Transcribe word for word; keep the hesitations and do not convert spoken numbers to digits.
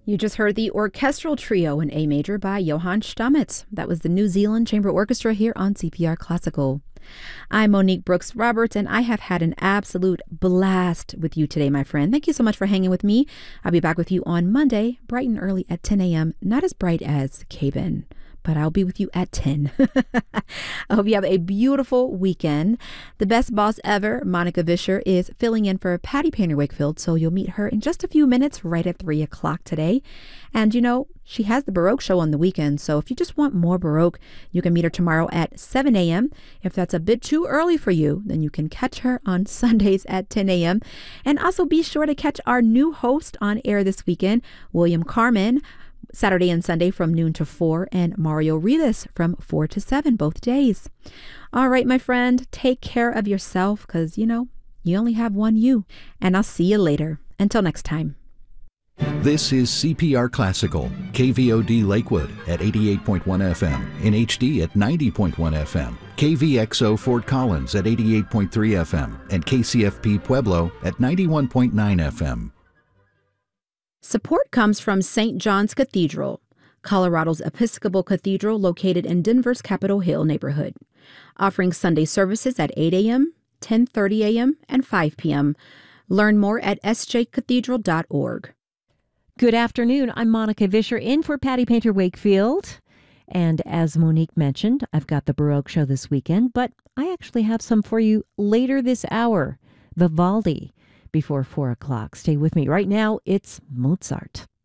You just heard the orchestral trio in A major by Johann Stamitz. That was the New Zealand Chamber Orchestra here on C P R Classical. I'm Monique Brooks Roberts, and I have had an absolute blast with you today, my friend. Thank you so much for hanging with me. I'll be back with you on Monday, bright and early at ten a.m. Not as bright as Cabin, but I'll be with you at ten. I hope you have a beautiful weekend. The best boss ever, Monica Vischer, is filling in for Patty Painter Wakefield, so you'll meet her in just a few minutes right at three o'clock today. And you know, she has the Baroque show on the weekend, so if you just want more Baroque, you can meet her tomorrow at seven a.m. If that's a bit too early for you, then you can catch her on Sundays at ten a.m. And also be sure to catch our new host on air this weekend, William Carmen, Saturday and Sunday from noon to four, and Mario Rivas from four to seven both days. All right, my friend, take care of yourself because, you know, you only have one you. And I'll see you later. Until next time. This is C P R Classical, K V O D Lakewood at eighty-eight point one F M, in H D at ninety point one F M, K V X O Fort Collins at eighty-eight point three F M, and K C F P Pueblo at ninety-one point nine F M. Support comes from Saint John's Cathedral, Colorado's Episcopal Cathedral located in Denver's Capitol Hill neighborhood, offering Sunday services at eight a.m., ten thirty a.m., and five p.m. Learn more at s j cathedral dot org. Good afternoon. I'm Monica Vischer in for Patty Painter Wakefield. And as Monique mentioned, I've got the Baroque show this weekend, but I actually have some for you later this hour. Vivaldi before four o'clock. Stay with me. Right now, it's Mozart.